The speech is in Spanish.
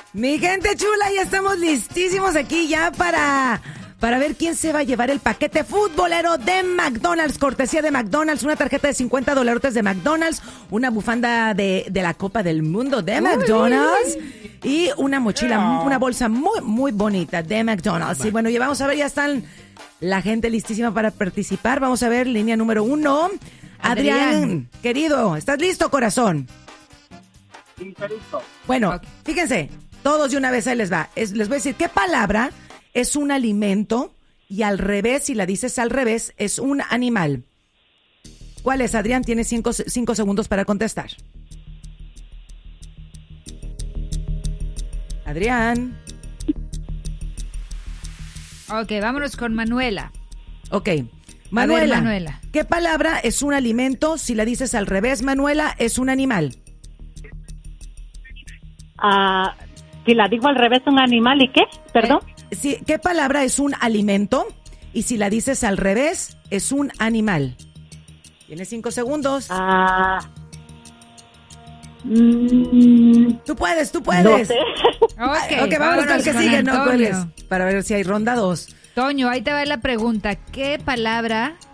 Mi gente chula, ya estamos listísimos aquí ya para ver quién se va a llevar el paquete futbolero de McDonald's, cortesía de McDonald's, una tarjeta de $50 de McDonald's, una bufanda de la Copa del Mundo de McDonald's y una mochila, una bolsa muy, muy bonita de McDonald's. Y bueno, ya vamos a ver, ya están la gente listísima para participar. Vamos a ver, línea número 1. Adrián, querido, ¿estás listo, corazón? Sí, está listo. Bueno, fíjense, todos de una vez ahí les va. Les voy a decir, ¿qué palabra es un alimento y al revés, si la dices al revés, es un animal? ¿Cuál es, Adrián? Tienes 5 segundos para contestar. Adrián. Ok, vámonos con Manuela. Ok. Manuela, ver, Manuela, ¿qué palabra es un alimento? Si la dices al revés, Manuela, es un animal. Si la digo al revés, un animal, ¿y qué? ¿Perdón? Sí, ¿qué palabra es un alimento? Y si la dices al revés, es un animal. Tienes 5 segundos. Tú puedes. No sé. Ok, vámonos con el que sigue, no cuelgues. Para ver si hay ronda 2. Toño, ahí te va la pregunta. ¿Qué palabra